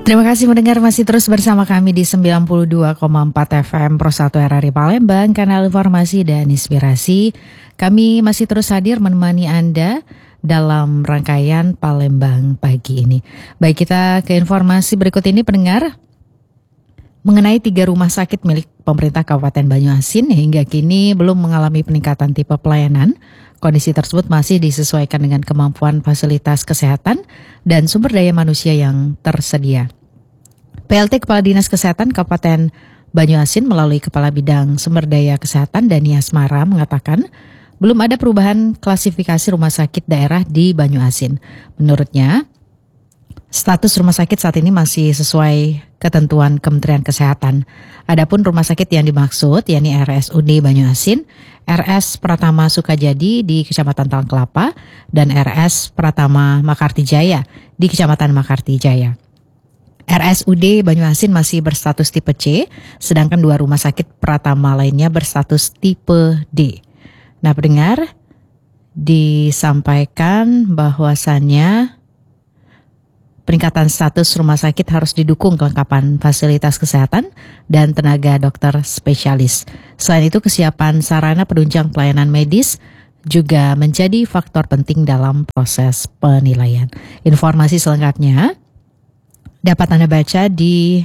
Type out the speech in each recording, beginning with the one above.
Terima kasih mendengar, masih terus bersama kami di 92,4 FM Pro 1 RRI Palembang, kanal informasi dan inspirasi. Kami masih terus hadir menemani Anda dalam rangkaian Palembang pagi ini. Baik, kita ke informasi berikut ini pendengar. Mengenai 3 rumah sakit milik pemerintah Kabupaten Banyuasin hingga kini belum mengalami peningkatan tipe pelayanan. Kondisi tersebut masih disesuaikan dengan kemampuan fasilitas kesehatan dan sumber daya manusia yang tersedia. PLT Kepala Dinas Kesehatan Kabupaten Banyuasin melalui Kepala Bidang Sumber Daya Kesehatan Dani Asmara mengatakan belum ada perubahan klasifikasi rumah sakit daerah di Banyuasin. Menurutnya, status rumah sakit saat ini masih sesuai ketentuan Kementerian Kesehatan. Adapun rumah sakit yang dimaksud yakni RSUD Banyuasin, RS Pratama Sukajadi di Kecamatan Talangkelapa, dan RS Pratama Makartijaya di Kecamatan Makartijaya. RSUD Banyuasin masih berstatus tipe C, sedangkan 2 rumah sakit Pratama lainnya berstatus tipe D. Nah, pendengar, disampaikan bahwasannya peningkatan status rumah sakit harus didukung kelengkapan fasilitas kesehatan dan tenaga dokter spesialis. Selain itu, kesiapan sarana penunjang pelayanan medis juga menjadi faktor penting dalam proses penilaian. Informasi selengkapnya dapat Anda baca di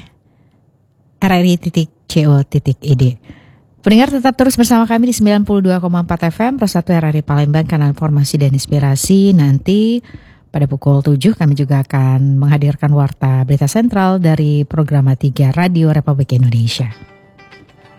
rri.co.id. Pendengar, tetap terus bersama kami di 92,4 FM Pro 1 RRI Palembang, kanal informasi dan inspirasi. Nanti pada pukul 7 kami juga akan menghadirkan warta berita sentral dari program 3 Radio Republik Indonesia.